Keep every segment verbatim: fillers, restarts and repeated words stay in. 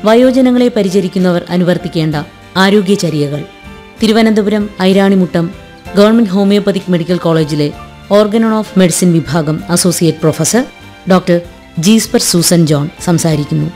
വയോജനങ്ങളെ പരിചരിക്കുന്നവർ അനുവർത്തിക്കേണ്ട ആരോഗ്യചര്യകൾ. Thiruvananthapuram Iranimuttam government homoeopathic medical കോളേജിലെ Organon of medicine വിഭാഗം associate professor doctor ജീസ്പർ Susan John സംസാരിക്കുന്നു.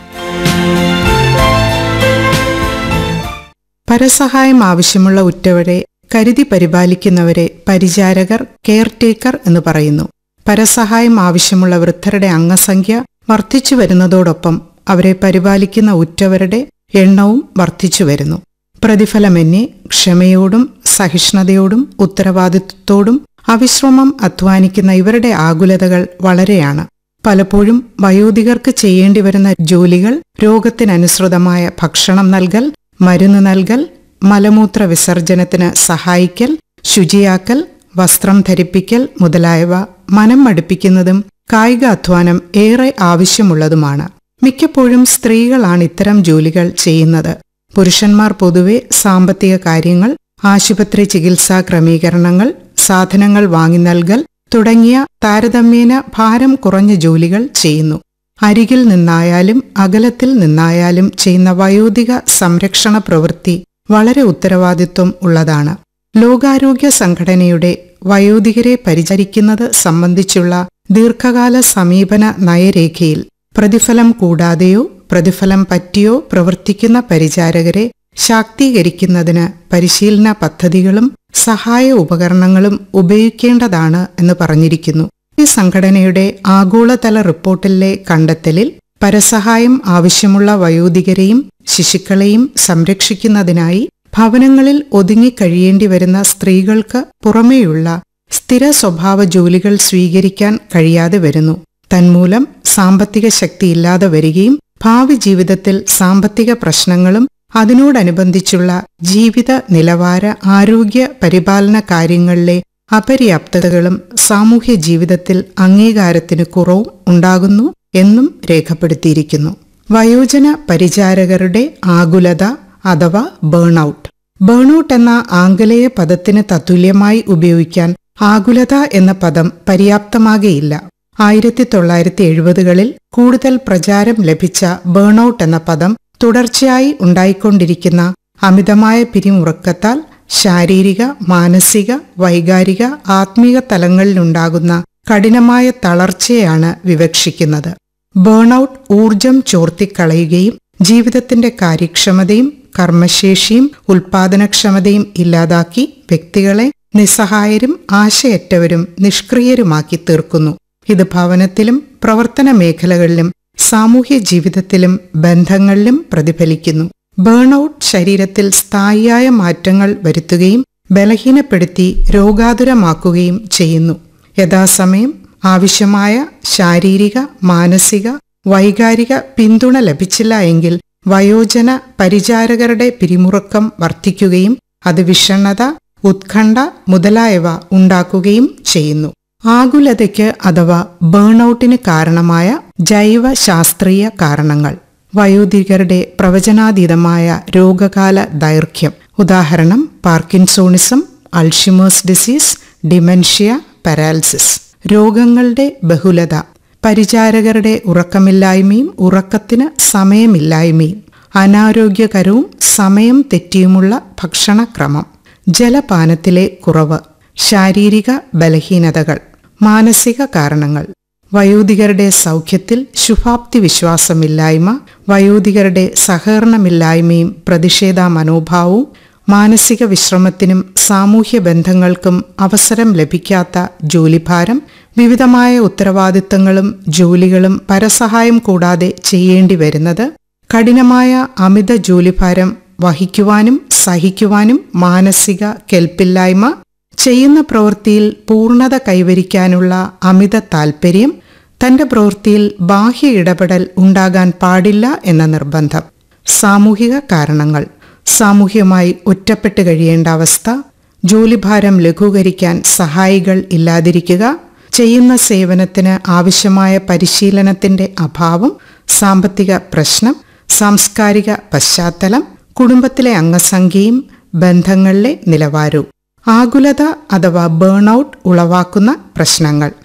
പരസഹായം ആവശ്യമുള്ള ഉറ്റവരെ കരുതി പരിപാലിക്കുന്നവരെ പരിചാരകർ, കെയർ ടേക്കർ എന്ന് പറയുന്നു. പരസഹായം ആവശ്യമുള്ള വൃദ്ധരുടെ അംഗസംഖ്യ വർദ്ധിച്ചു വരുന്നതോടൊപ്പം അവരെ പരിപാലിക്കുന്ന ഉറ്റവരുടെ എണ്ണവും വർദ്ധിച്ചു വരുന്നു. പ്രതിഫലമെന്നെ ക്ഷമയോടും സഹിഷ്ണുതയോടും ഉത്തരവാദിത്വത്തോടും അവിശ്രമം അധ്വാനിക്കുന്ന ഇവരുടെ ആകുലതകൾ വളരെയാണ്. പലപ്പോഴും വയോധികർക്ക് ചെയ്യേണ്ടി വരുന്ന ജോലികൾ രോഗത്തിനനുസൃതമായ ഭക്ഷണം നൽകൽ, മരുന്ന് നൽകൽ, മലമൂത്ര വിസർജനത്തിന് സഹായിക്കൽ, ശുചിയാക്കൽ, വസ്ത്രം ധരിപ്പിക്കൽ മുതലായവ മനം മടുപ്പിക്കുന്നതും കായിക അധ്വാനം ഏറെ ആവശ്യമുള്ളതുമാണ്. മിക്കപ്പോഴും സ്ത്രീകളാണ് ഇത്തരം ജോലികൾ ചെയ്യുന്നത്. പുരുഷന്മാർ പൊതുവെ സാമ്പത്തിക കാര്യങ്ങൾ, ആശുപത്രി ചികിത്സാ ക്രമീകരണങ്ങൾ, സാധനങ്ങൾ വാങ്ങി നൽകൽ തുടങ്ങിയ താരതമ്യേന ഭാരം കുറഞ്ഞ ജോലികൾ ചെയ്യുന്നു. അരികിൽ നിന്നായാലും അകലത്തിൽ നിന്നായാലും ചെയ്യുന്ന വയോധിക സംരക്ഷണ പ്രവൃത്തി വളരെ ഉത്തരവാദിത്വം ഉള്ളതാണ്. ലോകാരോഗ്യ സംഘടനയുടെ വയോധികരെ പരിചരിക്കുന്നത് സംബന്ധിച്ചുള്ള ദീർഘകാല സമീപന നയരേഖയിൽ പ്രതിഫലം കൂടാതെയോ പ്രതിഫലം പറ്റിയോ പ്രവർത്തിക്കുന്ന പരിചാരകരെ ശാക്തീകരിക്കുന്നതിന് പരിശീലന പദ്ധതികളും സഹായ ഉപകരണങ്ങളും ഉപയോഗിക്കേണ്ടതാണ് എന്ന് പറഞ്ഞിരിക്കുന്നു. ഈ സംഘടനയുടെ ആഗോളതല റിപ്പോർട്ടിലെ കണ്ടെത്തലിൽ പരസഹായം ആവശ്യമുള്ള വയോധികരെയും ശിശുക്കളെയും സംരക്ഷിക്കുന്നതിനായി ഭവനങ്ങളിൽ ഒതുങ്ങിക്കഴിയേണ്ടി വരുന്ന സ്ത്രീകൾക്ക് പുറമേയുള്ള സ്ഥിര സ്വഭാവ ജോലികൾ സ്വീകരിക്കാൻ കഴിയാതെ വരുന്നു. തന്മൂലം സാമ്പത്തിക ശക്തിയില്ലാതെ വരികയും ഭാവി ജീവിതത്തിൽ സാമ്പത്തിക പ്രശ്നങ്ങളും അതിനോടനുബന്ധിച്ചുള്ള ജീവിത നിലവാര ആരോഗ്യ പരിപാലന കാര്യങ്ങളിലെ അപര്യാപ്തതകളും സാമൂഹ്യ ജീവിതത്തിൽ അംഗീകാരത്തിന് കുറവും ഉണ്ടാകുന്നു എന്നും രേഖപ്പെടുത്തിയിരിക്കുന്നു. വയോജന പരിചാരകരുടെ ആകുലത അഥവാ ബേൺഔട്ട്. ബേൺഔട്ട് എന്ന ആംഗലേയ പദത്തിന് തത്തുല്യമായി ഉപയോഗിക്കാൻ ആകുലത എന്ന പദം പര്യാപ്തമാകയില്ല. ആയിരത്തി തൊള്ളായിരത്തി എഴുപതുകളിൽ കൂടുതൽ പ്രചാരം ലഭിച്ച ബേൺഔട്ട് എന്ന പദം തുടർച്ചയായി ഉണ്ടായിക്കൊണ്ടിരിക്കുന്ന അമിതമായ പിരിമുറുക്കത്താൽ ശാരീരിക, മാനസിക, വൈകാരിക, ആത്മീക തലങ്ങളിലുണ്ടാകുന്ന കഠിനമായ തളർച്ചയാണ് വിവക്ഷിക്കുന്നത്. ബേൺഔട്ട് ഊർജം ചോർത്തിക്കളയുകയും ജീവിതത്തിന്റെ കാര്യക്ഷമതയും കർമ്മശേഷിയും ഉൽപാദനക്ഷമതയും ഇല്ലാതാക്കി വ്യക്തികളെ നിസ്സഹായരും ആശയറ്റവരും നിഷ്ക്രിയരുമാക്കി തീർക്കുന്നു. ഇത് ഭവനത്തിലും പ്രവർത്തന മേഖലകളിലും സാമൂഹ്യ ജീവിതത്തിലും ബന്ധങ്ങളിലും പ്രതിഫലിക്കുന്നു. ബേൺഔട്ട് ശരീരത്തിൽ സ്ഥായിയായ മാറ്റങ്ങൾ വരുത്തുകയും ബലഹീനപ്പെടുത്തി രോഗാതുരമാക്കുകയും ചെയ്യുന്നു. യഥാസമയം ആവശ്യമായ ശാരീരിക, മാനസിക, വൈകാരിക പിന്തുണ ലഭിച്ചില്ല എങ്കിൽ വയോജന പരിചാരകരുടെ പിരിമുറുക്കം വർദ്ധിക്കുകയും അത് വിഷണ്ണത, ഉത്കണ്ഠ മുതലായവ ഉണ്ടാക്കുകയും ചെയ്യുന്നു. ആകുലതയ്ക്ക് അഥവാ ബേൺഔട്ടിന് കാരണമായ ജൈവശാസ്ത്രീയ കാരണങ്ങൾ. വയോധികരുടെ പ്രവചനാതീതമായ രോഗകാല ദൈർഘ്യം. ഉദാഹരണം parkinsonism, Alzheimer's disease, dementia, paralysis. രോഗങ്ങളുടെ ബഹുലത. പരിചാരകരുടെ ഉറക്കമില്ലായ്മയും ഉറക്കത്തിന് സമയമില്ലായ്മയും. അനാരോഗ്യകരവും സമയം തെറ്റിയുമുള്ള ഭക്ഷണക്രമം. ജലപാനത്തിലെ കുറവ്. ശാരീരിക ബലഹീനതകൾ. മാനസിക കാരണങ്ങൾ. വയോധികരുടെ സൗഖ്യത്തിൽ ശുഭാപ്തി വിശ്വാസമില്ലായ്മ, വയോധികരുടെ സഹകരണമില്ലായ്മയും പ്രതിഷേധ മനോഭാവവും, മാനസിക വിശ്രമത്തിനും സാമൂഹ്യ ബന്ധങ്ങൾക്കും അവസരം ലഭിക്കാത്ത ജോലിഭാരം, വിവിധമായ ഉത്തരവാദിത്തങ്ങളും ജോലികളും പരസഹായം കൂടാതെ ചെയ്യേണ്ടി വരുന്നത്, കഠിനമായ അമിത ജോലിഭാരം വഹിക്കുവാനും സഹിക്കുവാനും മാനസിക കെൽപ്പില്ലായ്മ, ചെയ്യുന്ന പ്രവൃത്തിയിൽ പൂർണ്ണത കൈവരിക്കാനുള്ള അമിത താൽപര്യം, തന്റെ പ്രവൃത്തിയിൽ ബാഹ്യ ഇടപെടൽ ഉണ്ടാകാൻ പാടില്ല എന്ന നിർബന്ധം. സാമൂഹിക കാരണങ്ങൾ. സാമൂഹ്യമായി ഒറ്റപ്പെട്ട് കഴിയേണ്ട അവസ്ഥ, ജോലിഭാരം ലഘൂകരിക്കാൻ സഹായികൾ ഇല്ലാതിരിക്കുക, ചെയ്യുന്ന സേവനത്തിന് ആവശ്യമായ പരിശീലനത്തിന്റെ അഭാവം, സാമ്പത്തിക പ്രശ്നം, സാംസ്കാരിക പശ്ചാത്തലം, കുടുംബത്തിലെ അംഗസംഖ്യയും ബന്ധങ്ങളിലെ നിലവാരവും. ആകുലത അഥവാ ബേൺഔട്ട് ഉളവാക്കുന്ന പ്രശ്നങ്ങൾ.